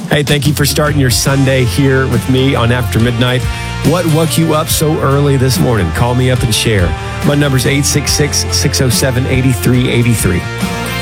Hey, thank you for starting your Sunday here with me on After Midnight. What woke you up so early this morning? Call me up and share. My number's 866-607-8383.